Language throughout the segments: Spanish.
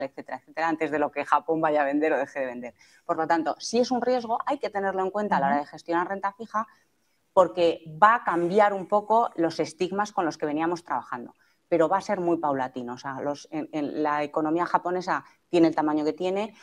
etcétera, etcétera, antes de lo que Japón vaya a vender o deje de vender. Por lo tanto, si es un riesgo, hay que tenerlo en cuenta a la hora de gestionar renta fija, porque va a cambiar un poco los estigmas con los que veníamos trabajando, pero va a ser muy paulatino. O sea, la economía japonesa tiene el tamaño que tiene,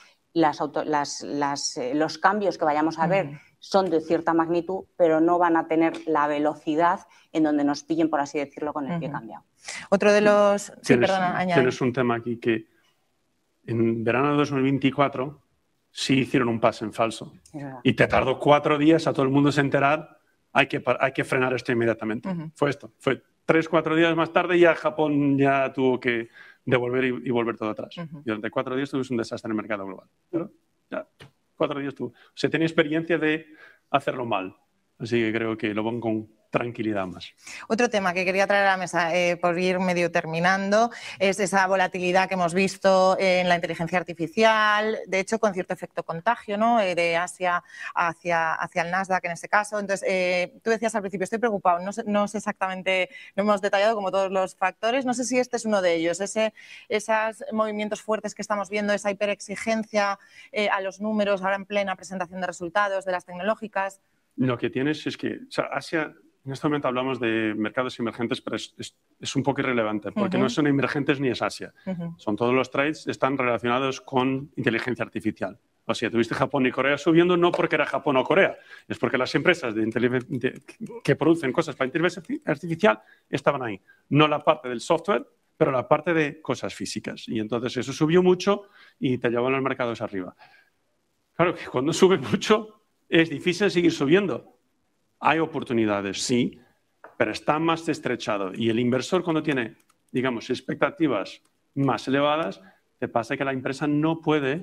los cambios que vayamos a ver son de cierta magnitud, pero no van a tener la velocidad en donde nos pillen, por así decirlo, con el pie cambiado. Otro de los... Sí, perdona, añade. Tienes un tema aquí que en verano de 2024 sí hicieron un pase en falso y te tardó 4 días a todo el mundo se enterar, hay que frenar esto inmediatamente. Fue esto, fue 3-4 días más tarde y ya Japón ya tuvo que devolver y volver todo atrás. Y durante 4 días tuvimos un desastre en el mercado global. Pero ya 4 días tuvo. O sea, tenía experiencia de hacerlo mal. Así que creo que lo pongo con tranquilidad más. Otro tema que quería traer a la mesa, por ir medio terminando, es esa volatilidad que hemos visto en la inteligencia artificial, de hecho con cierto efecto contagio, ¿no? De Asia hacia el Nasdaq en este caso. Entonces, tú decías al principio, estoy preocupado, no sé exactamente, no hemos detallado como todos los factores, no sé si este es uno de ellos, esos movimientos fuertes que estamos viendo, esa hiperexigencia a los números ahora en plena presentación de resultados de las tecnológicas. Lo que tienes es que, o sea, Asia, en este momento hablamos de mercados emergentes, pero es un poco irrelevante, porque no son emergentes ni es Asia. Son todos los trades, están relacionados con inteligencia artificial. O sea, tuviste Japón y Corea subiendo no porque era Japón o Corea, es porque las empresas que producen cosas para inteligencia artificial estaban ahí. No la parte del software, pero la parte de cosas físicas. Y entonces eso subió mucho y te llevó a los mercados arriba. Claro que cuando sube mucho es difícil seguir subiendo. Hay oportunidades, sí, pero está más estrechado. Y el inversor cuando tiene, digamos, expectativas más elevadas, te pasa que la empresa no puede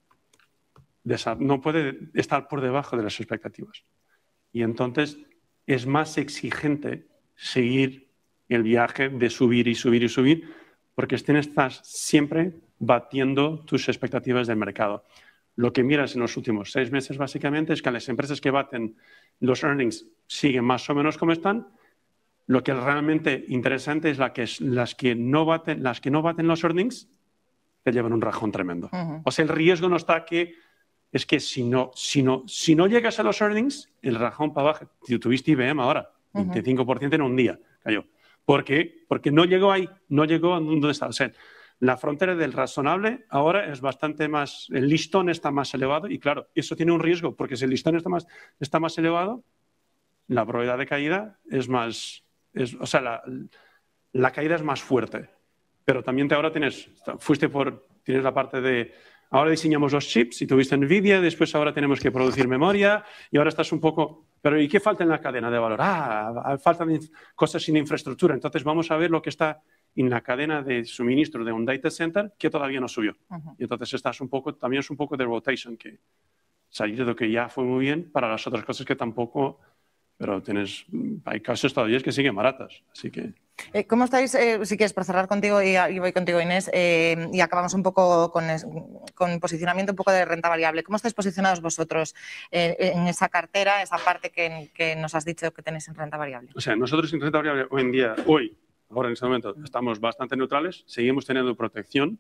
estar por debajo de las expectativas. Y entonces es más exigente seguir el viaje de subir y subir y subir, porque estás siempre batiendo tus expectativas del mercado. Lo que miras en los últimos 6 meses básicamente es que las empresas que baten los earnings siguen más o menos como están. Lo que es realmente interesante es las que no baten los earnings te llevan un rajón tremendo. O sea, el riesgo no está es que si no llegas a los earnings, el rajón para abajo. Tuviste IBM ahora, 25% en un día cayó. ¿Por qué? Porque no llegó ahí, no llegó a donde está. O sea, la frontera del razonable ahora es bastante más, el listón está más elevado y claro, eso tiene un riesgo porque si el listón está más elevado, la probabilidad de caída es más, o sea, la caída es más fuerte. Pero también ahora tienes la parte de, ahora diseñamos los chips y tuviste NVIDIA, después ahora tenemos que producir memoria y ahora estás un poco, pero ¿y qué falta en la cadena de valor? Faltan cosas sin infraestructura, entonces vamos a ver lo que está en la cadena de suministro de un data center que todavía no subió. Y entonces también es un poco de rotation, que salir de lo que ya fue muy bien para las otras cosas que tampoco, pero hay casos todavía que siguen baratas, así que... ¿Cómo estáis, si quieres, por cerrar contigo y voy contigo, Inés, y acabamos un poco con posicionamiento un poco de renta variable? ¿Cómo estáis posicionados vosotros en esa cartera, esa parte que nos has dicho que tenéis en renta variable? O sea, nosotros en renta variable ahora en este momento estamos bastante neutrales, seguimos teniendo protección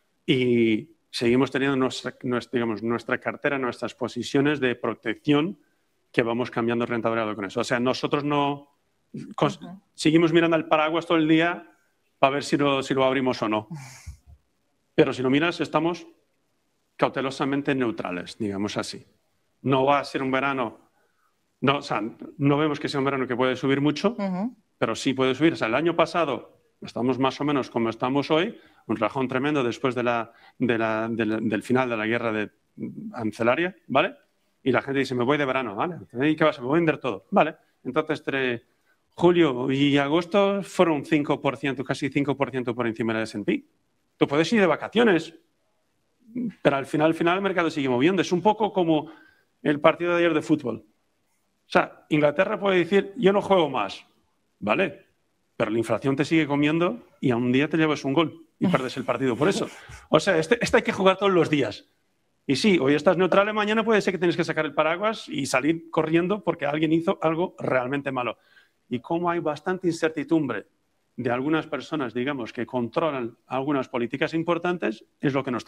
y seguimos teniendo nuestra cartera, nuestras posiciones de protección que vamos cambiando renta variable con eso. O sea, nosotros no... Seguimos mirando al paraguas todo el día para ver si lo abrimos o no. Pero si lo miras, estamos cautelosamente neutrales, digamos así. No va a ser un verano... no vemos que sea un verano que puede subir mucho, pero sí puede subir. O sea, el año pasado estamos más o menos como estamos hoy, un rajón tremendo después del final de la guerra arancelaria, ¿vale? Y la gente dice, me voy de verano, ¿vale? ¿Y qué vas? Me voy a vender todo, ¿vale? Entonces, entre julio y agosto fueron un 5%, casi 5% por encima del S&P. Tú puedes ir de vacaciones, pero al final el mercado sigue moviendo. Es un poco como el partido de ayer de fútbol. O sea, Inglaterra puede decir, yo no juego más, ¿vale? Pero la inflación te sigue comiendo y a un día te llevas un gol y pierdes el partido por eso. O sea, este hay que jugar todos los días. Y sí, hoy estás neutral y mañana puede ser que tienes que sacar el paraguas y salir corriendo porque alguien hizo algo realmente malo. Y como hay bastante incertidumbre de algunas personas, digamos, que controlan algunas políticas importantes, es lo que nos